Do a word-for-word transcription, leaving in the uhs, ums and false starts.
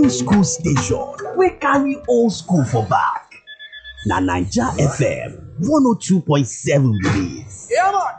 school station wey carry old school for back. Na Naija F M one oh two point seven be dis. Yeah, man.